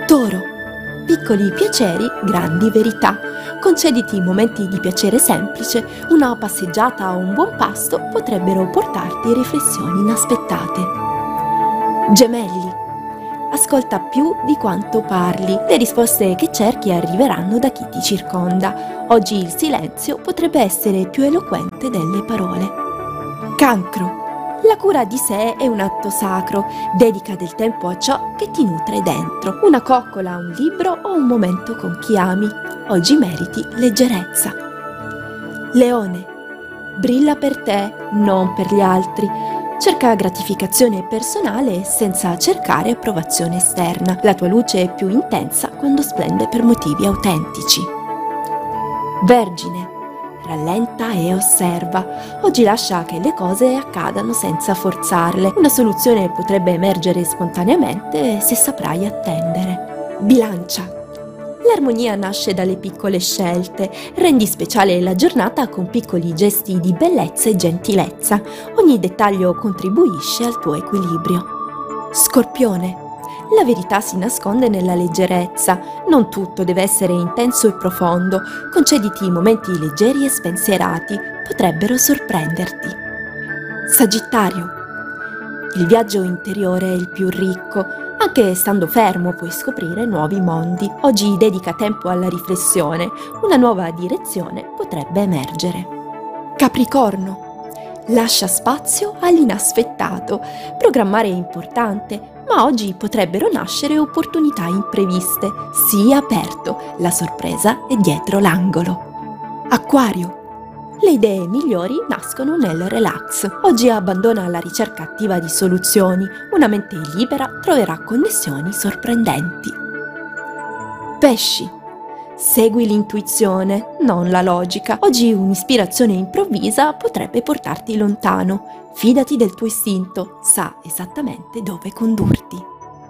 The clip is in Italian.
Toro. Piccoli piaceri, grandi verità. Concediti momenti di piacere semplice, una passeggiata o un buon pasto potrebbero portarti riflessioni inaspettate. Gemelli. Ascolta più di quanto parli. Le risposte che cerchi arriveranno da chi ti circonda. Oggi il silenzio potrebbe essere più eloquente delle parole. Cancro. La cura di sé è un atto sacro, dedica del tempo a ciò che ti nutre dentro, una coccola, un libro o un momento con chi ami. Oggi meriti leggerezza. Leone. Brilla per te, non per gli altri. Cerca gratificazione personale senza cercare approvazione esterna. La tua luce è più intensa quando splende per motivi autentici. Vergine. Rallenta e osserva. Oggi lascia che le cose accadano senza forzarle. Una soluzione potrebbe emergere spontaneamente se saprai attendere. Bilancia. L'armonia nasce dalle piccole scelte. Rendi speciale la giornata con piccoli gesti di bellezza e gentilezza. Ogni dettaglio contribuisce al tuo equilibrio. Scorpione. La verità si nasconde nella leggerezza. Non tutto deve essere intenso e profondo. Concediti momenti leggeri e spensierati. Potrebbero sorprenderti. Sagittario. Il viaggio interiore è il più ricco. Anche stando fermo puoi scoprire nuovi mondi. Oggi dedica tempo alla riflessione. Una nuova direzione potrebbe emergere. Capricorno. Lascia spazio all'inaspettato. Programmare è importante, ma oggi potrebbero nascere opportunità impreviste. Sii aperto, la sorpresa è dietro l'angolo. Acquario. Le idee migliori nascono nel relax. Oggi abbandona la ricerca attiva di soluzioni. Una mente libera troverà connessioni sorprendenti. Pesci. Segui l'intuizione, non la logica. Oggi un'ispirazione improvvisa potrebbe portarti lontano. Fidati del tuo istinto, sa esattamente dove condurti.